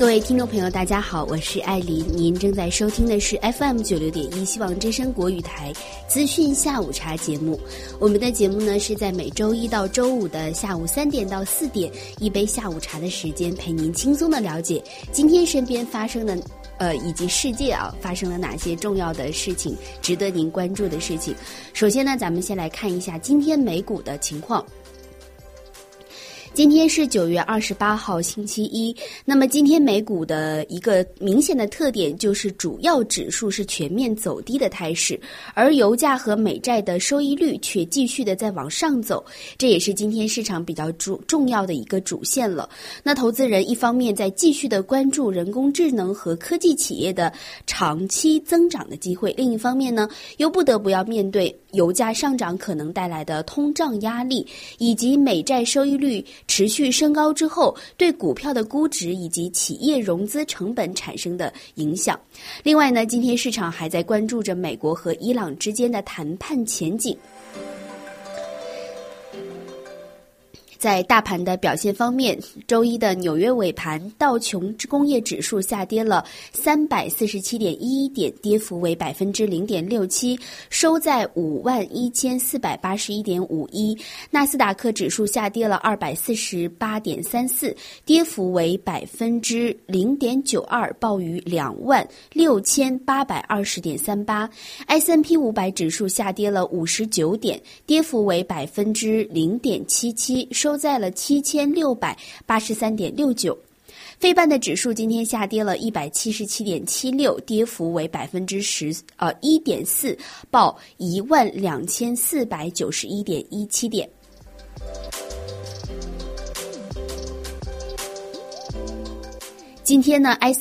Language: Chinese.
各位听众朋友大家好，我是艾琳，您正在收听的是 FM96.1 希望之声国语台资讯下午茶节目。我们的节目呢是在每周一到周五的下午3点到4点，一杯下午茶的时间，陪您轻松的了解今天身边发生的以及世界发生了哪些重要的事情，值得您关注的事情。首先呢，咱们先来看一下今天美股的情况。今天是9月28号星期一，那么今天美股的一个明显的特点就是主要指数是全面走低的态势，而油价和美债的收益率却继续的在往上走，这也是今天市场比较重要的一个主线了。那投资人一方面在继续的关注人工智能和科技企业的长期增长的机会，另一方面呢，又不得不要面对油价上涨可能带来的通胀压力，以及美债收益率持续升高之后对股票的估值以及企业融资成本产生的影响。另外呢，今天市场还在关注着美国和伊朗之间的谈判前景。在大盘的表现方面，周一的纽约尾盘，道琼工业指数下跌了347.11点，跌幅为0.67%，收在51481.51。纳斯达克指数下跌了248.34，跌幅为0.92%，报于26820.38。S&P 500指数下跌了59点，跌幅为0.77%，收在了7683.69。费半的指数今天下跌了177.76，跌幅为1.4%，报12491.17点。今天呢